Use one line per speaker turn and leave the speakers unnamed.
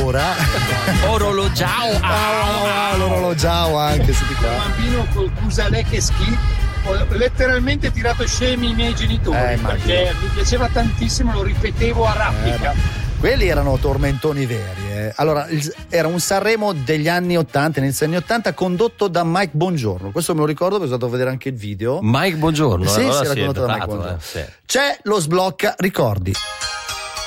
Laura.
Orologiao.
L'orologiao anche, senti qua.
Un bambino col cusalè che schifo. Ho letteralmente tirato scemi i miei genitori perché mi piaceva tantissimo, lo ripetevo a raffica.
Quelli erano tormentoni veri. Allora, era un Sanremo degli anni 80, inizio anni 80, condotto da Mike Bongiorno. Questo me lo ricordo perché sono stato a vedere anche il video.
Mike Bongiorno?
Sì,
allora
era condotto da Mike Bongiorno. C'è lo sblocca ricordi.